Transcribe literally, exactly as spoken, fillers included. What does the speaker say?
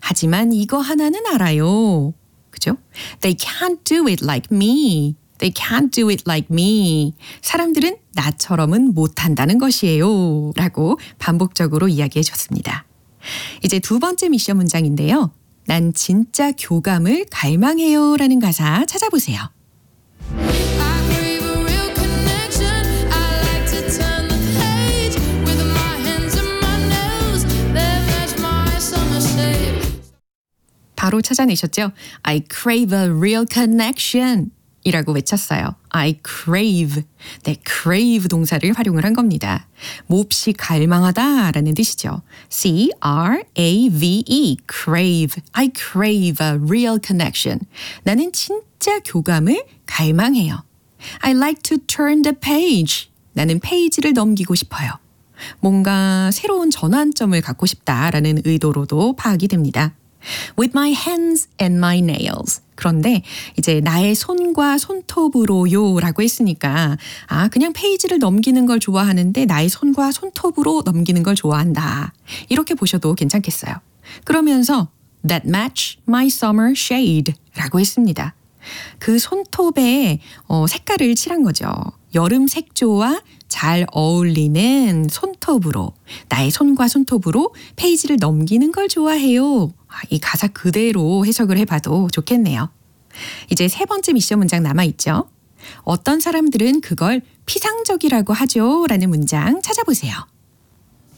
하지만 이거 하나는 알아요. 그죠? They can't do it like me. They can't do it like me. 사람들은 나처럼은 못한다는 것이에요. 라고 반복적으로 이야기해 줬습니다. 이제 두 번째 미션 문장인데요. 난 진짜 교감을 갈망해요 라는 가사 찾아보세요. 바로 찾아내셨죠? I crave a real connection 이라고 외쳤어요. I crave. 네, crave 동사를 활용을 한 겁니다. 몹시 갈망하다 라는 뜻이죠. C R A V E, crave. I crave a real connection. 나는 진짜 교감을 갈망해요. I like to turn the page. 나는 페이지를 넘기고 싶어요. 뭔가 새로운 전환점을 갖고 싶다라는 의도로도 파악이 됩니다. With my hands and my nails. 그런데 이제 나의 손과 손톱으로요 라고 했으니까 아 그냥 페이지를 넘기는 걸 좋아하는데 나의 손과 손톱으로 넘기는 걸 좋아한다. 이렇게 보셔도 괜찮겠어요. 그러면서 That match my summer shade 라고 했습니다. 그 손톱에 어, 색깔을 칠한 거죠. 여름 색조와 잘 어울리는 손톱으로 나의 손과 손톱으로 페이지를 넘기는 걸 좋아해요. 이 가사 그대로 해석을 해봐도 좋겠네요. 이제 세 번째 미션 문장 남아있죠. 어떤 사람들은 그걸 피상적이라고 하죠 라는 문장 찾아보세요.